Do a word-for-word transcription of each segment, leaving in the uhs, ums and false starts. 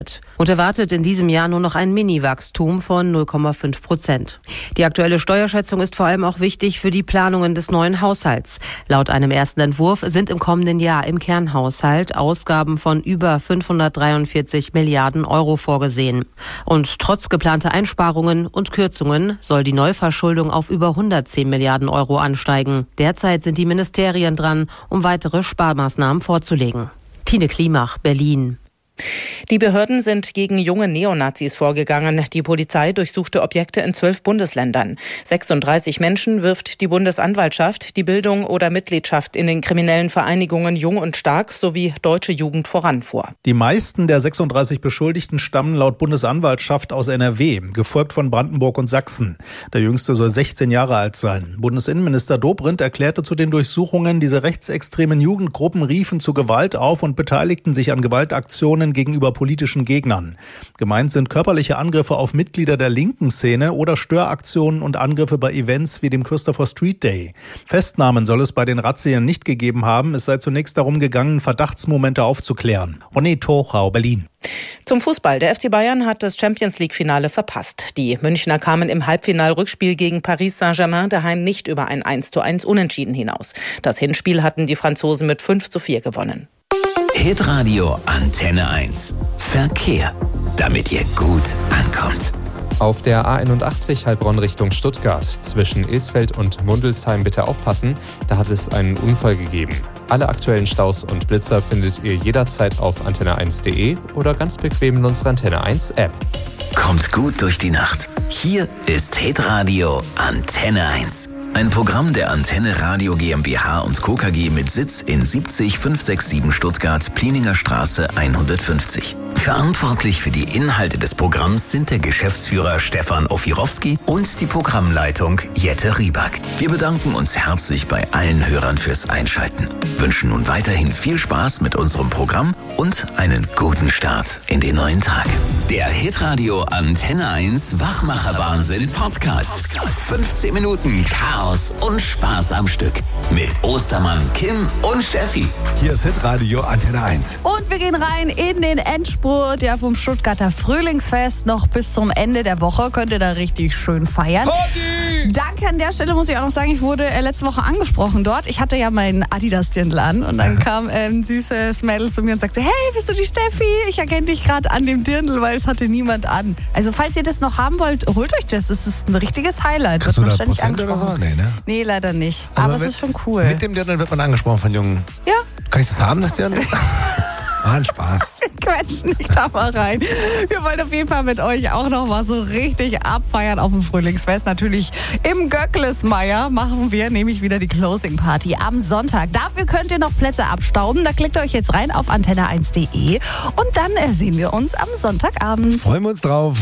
und erwartet in diesem Jahr nur noch ein Mini-Wachstum von null Komma fünf Prozent. Die aktuelle Steuerschätzung ist vor allem auch wichtig für die Planungen des neuen Haushalts. Laut einem ersten Entwurf sind im kommenden Jahr im Kernhaushalt Ausgaben von über fünfhundertdreiundvierzig Milliarden Euro vorgesehen. Und trotz geplanter Einsparungen und Kürzungen soll die Neuverschuldung auf über hundertzehn Milliarden Euro ansteigen. Derzeit sind die Ministerien dran, um weitere Sparmaßnahmen vorzulegen. Tine Klimach, Berlin. Die Behörden sind gegen junge Neonazis vorgegangen. Die Polizei durchsuchte Objekte in zwölf Bundesländern. sechsunddreißig Menschen wirft die Bundesanwaltschaft die Bildung oder Mitgliedschaft in den kriminellen Vereinigungen Jung und Stark sowie Deutsche Jugend voran vor. Die meisten der sechsunddreißig Beschuldigten stammen laut Bundesanwaltschaft aus N R W, gefolgt von Brandenburg und Sachsen. Der Jüngste soll sechzehn Jahre alt sein. Bundesinnenminister Dobrindt erklärte zu den Durchsuchungen, diese rechtsextremen Jugendgruppen riefen zu Gewalt auf und beteiligten sich an Gewaltaktionen gegenüber politischen Gegnern. Gemeint sind körperliche Angriffe auf Mitglieder der linken Szene oder Störaktionen und Angriffe bei Events wie dem Christopher Street Day. Festnahmen soll es bei den Razzien nicht gegeben haben. Es sei zunächst darum gegangen, Verdachtsmomente aufzuklären. René Tochau, Berlin. Zum Fußball. Der F C Bayern hat das Champions-League-Finale verpasst. Die Münchner kamen im Halbfinal-Rückspiel gegen Paris Saint-Germain daheim nicht über ein eins zu eins Unentschieden hinaus. Das Hinspiel hatten die Franzosen mit fünf zu vier gewonnen. Hitradio Antenne eins. Verkehr, damit ihr gut ankommt. Auf der A einundachtzig Heilbronn Richtung Stuttgart zwischen Esfeld und Mundelsheim bitte aufpassen, da hat es einen Unfall gegeben. Alle aktuellen Staus und Blitzer findet ihr jederzeit auf antenne eins punkt de oder ganz bequem in unserer Antenne eins App. Kommt gut durch die Nacht. Hier ist Hitradio Antenne eins. Ein Programm der Antenne Radio GmbH und Co. K G mit Sitz in siebzig fünfhundertsiebenundsiebzig Stuttgart, Plieninger Straße hundertfünfzig. Verantwortlich für die Inhalte des Programms sind der Geschäftsführer Stefan Ofirowski und die Programmleitung Jette Rieback. Wir bedanken uns herzlich bei allen Hörern fürs Einschalten, wünschen nun weiterhin viel Spaß mit unserem Programm und einen guten Start in den neuen Tag. Der Hitradio Antenne eins Wachmacher-Wahnsinn Podcast. fünfzehn Minuten Chaos und Spaß am Stück mit Ostermann, Kim und Steffi. Hier ist Hitradio Antenne eins. Und wir gehen rein in den Endspurt ja, vom Stuttgarter Frühlingsfest. Noch bis zum Ende der Woche könnt ihr da richtig schön feiern. Party! Danke an der Stelle, muss ich auch noch sagen, ich wurde äh, letzte Woche angesprochen dort. Ich hatte ja meinen Adidas-Dirndl an und dann kam äh, ein süßes Mädel zu mir und sagte, hey, bist du die Steffi? Ich erkenne dich gerade an dem Dirndl, weil es hatte niemand an. Also falls ihr das noch haben wollt, holt euch das. Das ist ein richtiges Highlight. Wird man ständig angesprochen. Oder so? Nee, ne? Nee, leider nicht. Also aber es ist schon cool. Mit dem Dirndl wird man angesprochen von Jungen. Ja. Kann ich das haben, das Dirndl? War ein Spaß. Wir quetschen nicht da mal rein. Wir wollen auf jeden Fall mit euch auch noch mal so richtig abfeiern auf dem Frühlingsfest. Natürlich im Göcklesmeier machen wir nämlich wieder die Closing Party am Sonntag. Dafür könnt ihr noch Plätze abstauben. Da klickt ihr euch jetzt rein auf antenne eins punkt de und dann sehen wir uns am Sonntagabend. Freuen wir uns drauf.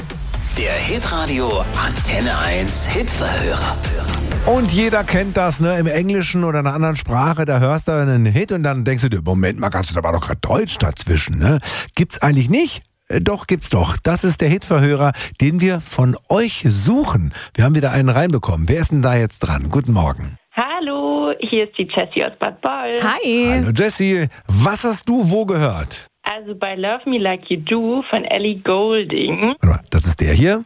Der Hitradio Antenne eins Hitverhörer. Und jeder kennt das, ne? Im Englischen oder in einer anderen Sprache, da hörst du einen Hit und dann denkst du dir, Moment mal, da war doch gerade Deutsch dazwischen, ne? Gibt's eigentlich nicht? Äh, doch, gibt's doch. Das ist der Hitverhörer, den wir von euch suchen. Wir haben wieder einen reinbekommen. Wer ist denn da jetzt dran? Guten Morgen. Hallo, hier ist die Jessie aus Bad Boll. Hi. Hallo Jessie, was hast du wo gehört? Also bei Love Me Like You Do von Ellie Goulding. Das ist der hier.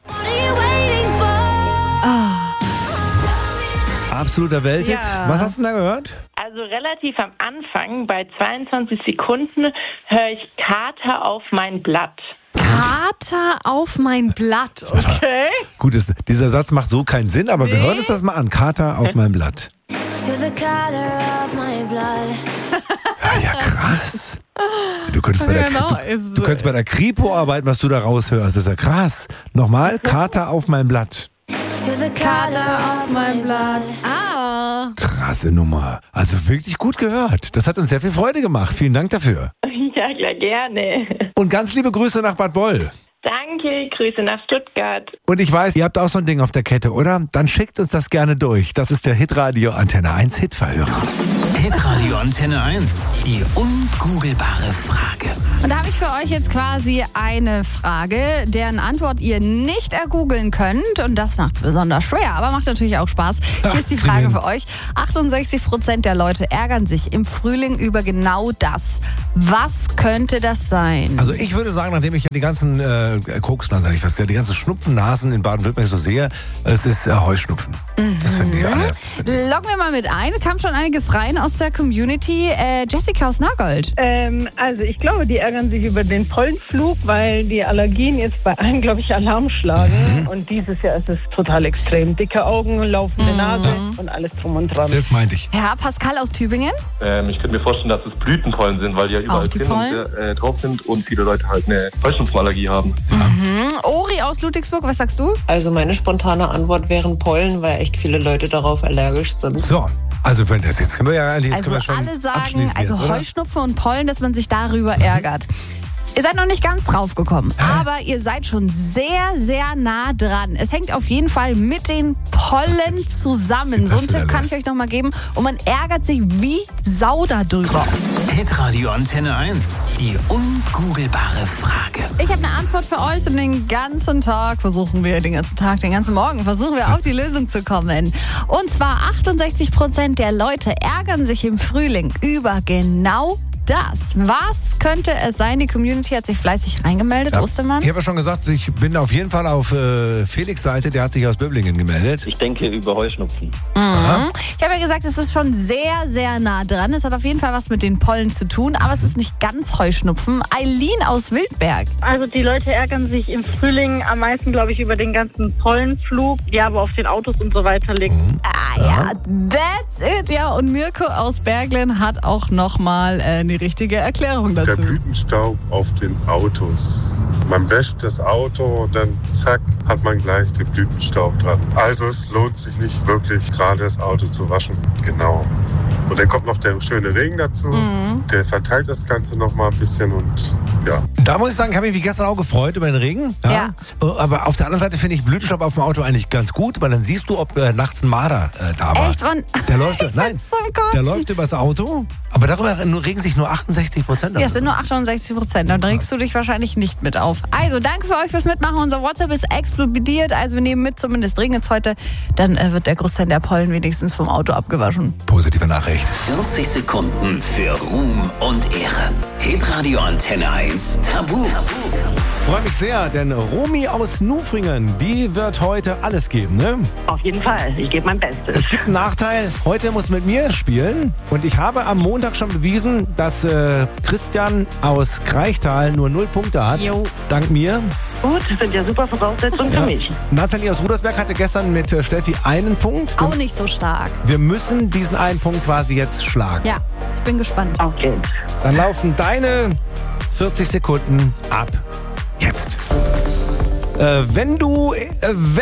Absoluter Welthit. Ja. Was hast du denn da gehört? Also relativ am Anfang, bei zweiundzwanzig Sekunden, höre ich Kater auf mein Blatt. Kater auf mein Blatt, okay? Gut, das, dieser Satz macht so keinen Sinn, aber nee. Wir hören uns das mal an. Kater auf mein Blatt. Ja, ja, krass. Du könntest bei der, genau, du, du könntest bei der Kripo arbeiten, was du da raushörst. Das ist ja krass. Nochmal, Kater auf mein Blatt. Kater auf mein Blatt. Ah. Krasse Nummer. Also wirklich gut gehört. Das hat uns sehr viel Freude gemacht. Vielen Dank dafür. Ja, klar, gerne. Und ganz liebe Grüße nach Bad Boll. Danke, Grüße nach Stuttgart. Und ich weiß, ihr habt auch so ein Ding auf der Kette, oder? Dann schickt uns das gerne durch. Das ist der Hitradio Antenne eins Hitverhörer. Hitradio Antenne eins. Die ungoogelbare Frage. Und da habe ich für euch jetzt quasi eine Frage, deren Antwort ihr nicht ergoogeln könnt. Und das macht es besonders schwer, aber macht natürlich auch Spaß. Hier ist die Frage für euch. achtundsechzig Prozent der Leute ärgern sich im Frühling über genau das. Was könnte das sein? Also ich würde sagen, nachdem ich ja die ganzen äh, Koksnasen, sag ich was, die ganzen Schnupfennasen in Baden-Württemberg so sehe, es ist äh, Heuschnupfen. Mhm. Das finden die alle. Finden Loggen wir mal mit ein. Kam schon einiges rein aus der Community. Äh, Jessica aus Nagold. Ähm, also ich glaube, die ärgern sich über den Pollenflug, weil die Allergien jetzt bei allen, glaube ich, Alarm schlagen. Mhm. Und dieses Jahr ist es total extrem. Dicke Augen, laufende mhm. Nase und alles drum und dran. Das meinte ich. Herr Pascal aus Tübingen? Ähm, ich könnte mir vorstellen, dass es Blütenpollen sind, weil die ja überall drin und, äh, drauf sind und viele Leute halt eine Heuschnupfenallergie haben. Ja. Mhm. Ori aus Ludwigsburg, was sagst du? Also meine spontane Antwort wären Pollen, weil echt viele Leute darauf allergisch sind. So. Also wenn das jetzt können wir ja jetzt also können wir schon alle sagen, also jetzt, Heuschnupfen und Pollen, dass man sich darüber mhm. ärgert. Ihr seid noch nicht ganz drauf gekommen, aber ihr seid schon sehr, sehr nah dran. Es hängt auf jeden Fall mit den Pollen zusammen. So einen Tipp kann ich euch noch mal geben. Und man ärgert sich wie Sau darüber. Hitradio Antenne eins, die ungoogelbare Frage. Ich habe eine Antwort für euch und den ganzen Tag versuchen wir, den ganzen Tag, den ganzen Morgen versuchen wir auf die Lösung zu kommen. Und zwar achtundsechzig Prozent der Leute ärgern sich im Frühling über genau das. Was könnte es sein? Die Community hat sich fleißig reingemeldet, ja. Ostermann. Ich habe ja schon gesagt, ich bin auf jeden Fall auf äh, Felix' Seite, der hat sich aus Böblingen gemeldet. Ich denke über Heuschnupfen. Mhm. Ich habe ja gesagt, es ist schon sehr, sehr nah dran. Es hat auf jeden Fall was mit den Pollen zu tun, aber es ist nicht ganz Heuschnupfen. Eileen aus Wildberg. Also die Leute ärgern sich im Frühling am meisten, glaube ich, über den ganzen Pollenflug, der aber auf den Autos und so weiter liegt. Mhm. Ah ja, that's it. Ja, und Mirko aus Berglen hat auch nochmal äh, eine richtige Erklärung dazu. Der Blütenstaub auf den Autos. Man wäscht das Auto und dann zack, hat man gleich den Blütenstaub dran. Also es lohnt sich nicht wirklich, gerade das Auto zu waschen. Genau. Und dann kommt noch der schöne Regen dazu. Mhm. Der verteilt das Ganze noch mal ein bisschen und ja. Da muss ich sagen, habe ich mich gestern auch gefreut über den Regen. Ja. ja. Aber auf der anderen Seite finde ich Blütenstaub auf dem Auto eigentlich ganz gut, weil dann siehst du, ob äh, nachts ein Marder äh, da war. Echt? Und der läuft, nein, der läuft übers Auto. Aber darüber nur, regen sich nur achtundsechzig Prozent. Ja, es sind nur achtundsechzig Prozent. Dann regst du dich wahrscheinlich nicht mit auf. Also, danke für euch fürs Mitmachen. Unser WhatsApp ist explodiert. Also, wir nehmen mit, zumindest regnet es heute. Dann äh, wird der Großteil der Pollen wenigstens vom Auto abgewaschen. Positive Nachricht. vierzig Sekunden für Ruhm und Ehre. Hitradio Antenne eins Tabu. Freue mich sehr, denn Romy aus Nufringen, die wird heute alles geben, ne? Auf jeden Fall. Ich gebe mein Bestes. Es gibt einen Nachteil. Heute muss mit mir spielen. Und ich habe am Montag schon bewiesen, dass äh, Christian aus Kreichtal nur null Punkte hat. Jo. Dank mir. Gut, das sind ja super Voraussetzungen ja. für mich. Nathalie aus Rudersberg hatte gestern mit äh, Steffi einen Punkt. Auch nicht so stark. Wir müssen diesen einen Punkt quasi jetzt schlagen. Ja, ich bin gespannt. Okay. Dann laufen deine vierzig Sekunden ab. Jetzt. Äh, wenn du äh,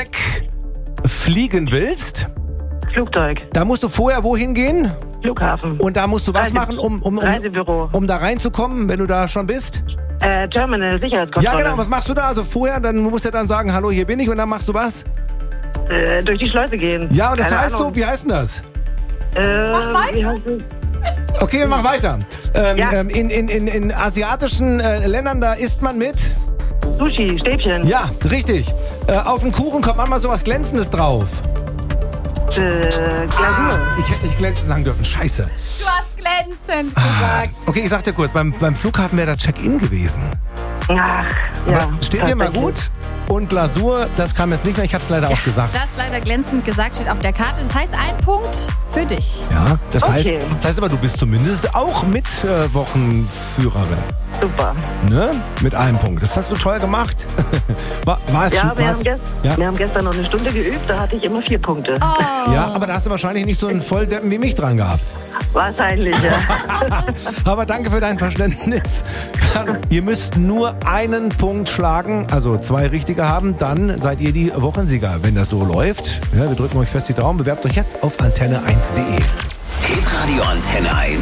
wegfliegen willst, Flugzeug. Da musst du vorher wohin gehen? Flughafen. Und da musst du was Reise- machen, um, um, um, Reisebüro. um da reinzukommen, wenn du da schon bist? Äh, Terminal, Sicherheitskontrolle. Ja, genau. Was machst du da? Also vorher, dann musst du dann sagen, hallo, hier bin ich. Und dann machst du was? Äh, durch die Schleuse gehen. Ja, und das Keine heißt Ahnung. so, wie heißt denn das? Äh, Mach weiter. wie heißt es? Okay, mach weiter. Ähm, Ja. ähm, in, in, in, in asiatischen äh, Ländern, da isst man mit? Sushi, Stäbchen. Ja, richtig. Äh, auf den Kuchen kommt manchmal so was Glänzendes drauf. Äh, Glasur. Ich hätte nicht glänzend sagen dürfen. Scheiße. Du hast glänzend Ah, gesagt. okay, ich sag dir kurz, beim, beim Flughafen wäre das Check-in gewesen. Ach, ja. Aber steht dir mal tatsächlich. gut. Und Glasur, das kam jetzt nicht mehr. Ich hab's leider auch gesagt. Das leider glänzend gesagt steht auf der Karte. Das heißt, ein Punkt für dich. Ja, das, Okay. heißt, das heißt aber, du bist zumindest auch Mitwochenführerin. Super. Ne? Mit einem Punkt. Das hast du toll gemacht. War, war es Ja, wir war's- haben, gest ja? wir haben gestern noch eine Stunde geübt, da hatte ich immer vier Punkte. Oh. ja, aber da hast du wahrscheinlich nicht so einen Volldeppen wie mich dran gehabt. Wahrscheinlich, ja. Aber danke für dein Verständnis. Ihr müsst nur einen Punkt schlagen, also zwei richtige haben, dann seid ihr die Wochensieger, wenn das so läuft. Ja, wir drücken euch fest die Daumen. Bewerbt euch jetzt auf antenne eins punkt de. Hitradio Antenne eins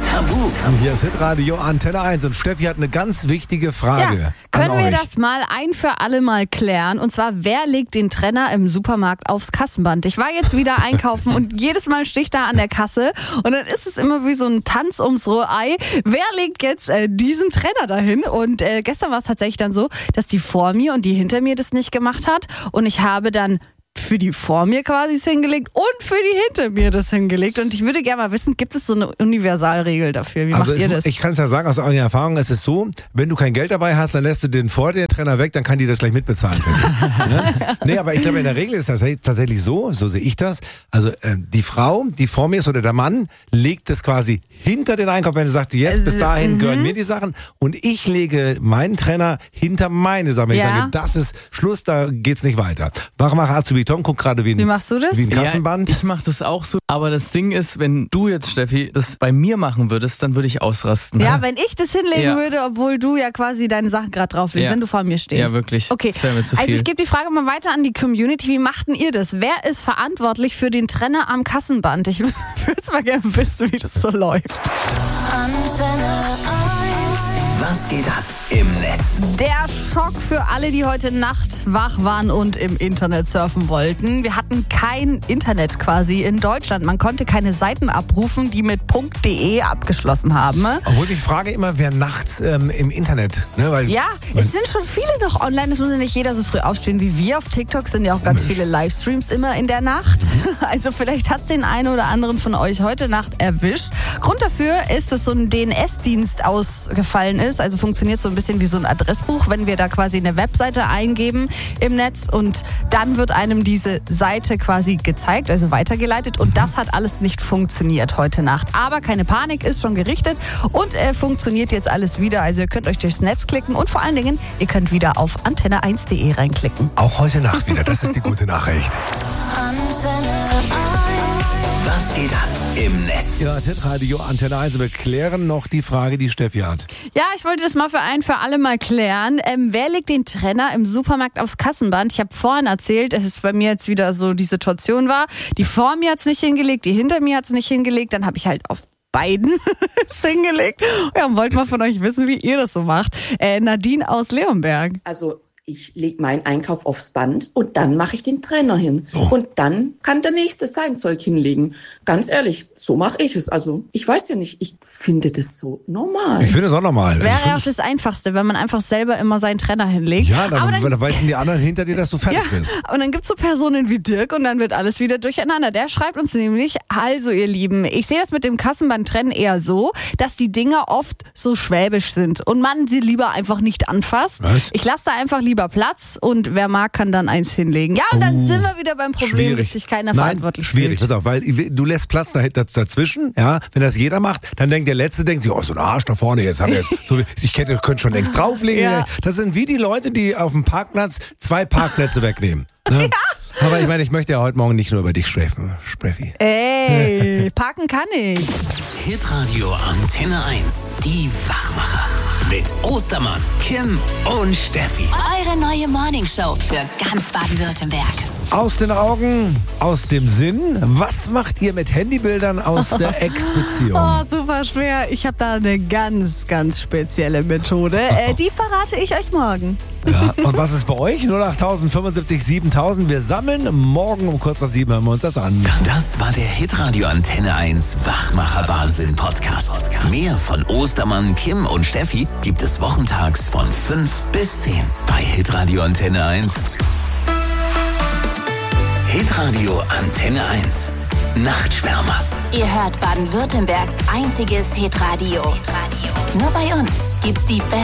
Tabu. Hier ist Hitradio Antenne eins und Steffi hat eine ganz wichtige Frage. Ja, können an wir euch. das mal ein für alle Mal klären? Und zwar, wer legt den Trenner im Supermarkt aufs Kassenband? Ich war jetzt wieder einkaufen und jedes Mal stehe ich da an der Kasse und dann ist es immer wie so ein Tanz ums rohe Ei. Wer legt jetzt äh, diesen Trenner dahin? Und äh, gestern war es tatsächlich dann so, dass die vor mir und die hinter mir das nicht gemacht hat und ich habe dann für die vor mir quasi es hingelegt und für die hinter mir das hingelegt. Und ich würde gerne mal wissen, gibt es so eine Universalregel dafür? Wie Also macht ihr es, das? ich kann es ja sagen aus eurer Erfahrung, es ist so, wenn du kein Geld dabei hast, dann lässt du den vor dir Trenner weg, dann kann die das gleich mitbezahlen. Ne? Nee, aber ich glaube, in der Regel ist das tatsächlich so, so sehe ich das. Also äh, die Frau, die vor mir ist oder der Mann, legt das quasi hinter den Einkauf, wenn er sagt, jetzt bis dahin mhm. gehören mir die Sachen und ich lege meinen Trenner hinter meine Sachen. Wenn Ja. ich sage, das ist Schluss, da geht's nicht weiter. Mach mal Azubi Tom, guck gerade wie ein, Wie machst du das? wie ein Ja, Kassenband. ich mache das auch so. Aber das Ding ist, wenn du jetzt, Steffi, das bei mir machen würdest, dann würde ich ausrasten. Ja, wenn ich das hinlegen Ja. würde, obwohl du ja quasi deine Sachen gerade drauflegst, Ja. wenn du vor mir stehst. Ja, wirklich. Okay, Das wäre mir zu also viel. ich gebe die Frage mal weiter an die Community. Wie machten ihr das? Wer ist verantwortlich für den Trenner am Kassenband? Ich würde es mal gerne wissen, wie das so läuft. Was geht ab im Netz? Der Schock für alle, die heute Nacht wach waren und im Internet surfen wollten. Wir hatten kein Internet quasi in Deutschland. Man konnte keine Seiten abrufen, die mit .de abgeschlossen haben. Obwohl ich frage immer, wer nachts ähm, im Internet, ne, weil Ja, es sind schon viele noch online. Es muss ja nicht jeder so früh aufstehen wie wir. Auf TikTok sind ja auch ganz viele Livestreams immer in der Nacht. Also vielleicht hat es den einen oder anderen von euch heute Nacht erwischt. Grund dafür ist, dass so ein D N S-Dienst ausgefallen ist. Also funktioniert so ein bisschen wie so ein Adressbuch, wenn wir da quasi eine Webseite eingeben im Netz und dann wird einem diese Seite quasi gezeigt, also weitergeleitet und das hat alles nicht funktioniert heute Nacht. Aber keine Panik, ist schon gerichtet und äh, funktioniert jetzt alles wieder. Also ihr könnt euch durchs Netz klicken und vor allen Dingen, ihr könnt wieder auf antenne eins punkt de reinklicken. auch heute Nacht wieder, das ist die gute Nachricht. Was geht ab im Netz? Ja, Radio Antenne eins, wir klären noch die Frage, die Steffi hat. Ja, ich wollte das mal für ein für alle mal klären. Ähm, wer legt den Trenner im Supermarkt aufs Kassenband? Ich habe vorhin erzählt, dass es bei mir jetzt wieder so die Situation war. Die vor mir hat's nicht hingelegt, die hinter mir hat's nicht hingelegt. Dann habe ich halt auf beiden es hingelegt. Ja, und wollte mal von euch wissen, wie ihr das so macht. Äh, Nadine aus Leonberg. Also ich lege meinen Einkauf aufs Band und dann mache ich den Trenner hin. So. Und dann kann der Nächste sein Zeug hinlegen. Ganz ehrlich, so mache ich es. Also ich weiß ja nicht, ich finde das so normal. Ich finde es auch normal. Wäre ja auch das Einfachste, wenn man einfach selber immer seinen Trenner hinlegt. Ja, dann, Aber dann, dann weisen die anderen hinter dir, dass du fertig ja, bist. und dann gibt's so Personen wie Dirk und dann wird alles wieder durcheinander. Der schreibt uns nämlich, also ihr Lieben, ich sehe das mit dem Kassenbandtrennen eher so, dass die Dinger oft so schwäbisch sind und man sie lieber einfach nicht anfasst. Was? Ich lasse da einfach lieber Platz und wer mag, kann dann eins hinlegen. Ja, und dann Oh, sind wir wieder beim Problem, schwierig. dass sich keiner Nein, verantwortlich schwierig. fühlt. Pass auf, weil du lässt Platz da, dazwischen, ja. Wenn das jeder macht, dann denkt der Letzte, denkt sich, oh, so ein Arsch da vorne, jetzt haben wir jetzt, so, ich hätte, könnte schon längst drauflegen. Ja. Das sind wie die Leute, die auf dem Parkplatz zwei Parkplätze wegnehmen. Ne? Ja. Aber ich meine, ich möchte ja heute Morgen nicht nur über dich sprechen, Spreffi. Ey, parken kann ich. Hitradio Antenne eins, die Wachmacher. Mit Ostermann, Kim und Steffi. Eure neue Morningshow für ganz Baden-Württemberg. Aus den Augen, aus dem Sinn. Was macht ihr mit Handybildern aus der Ex-Beziehung? Oh, super schwer. Ich habe da eine ganz, ganz spezielle Methode. Äh, die verrate ich euch morgen. Ja, und was ist bei euch? null acht fünfundsiebzig siebentausend. Wir sammeln morgen um kurz nach sieben, hören wir uns das an. Das war der Hitradio Antenne eins Wachmacher Wahnsinn Podcast. Mehr von Ostermann, Kim und Steffi gibt es wochentags von fünf bis zehn bei Hitradio Antenne eins. Hitradio Antenne eins. Nachtschwärmer. Ihr hört Baden-Württembergs einziges Hitradio. Nur bei uns gibt's die beste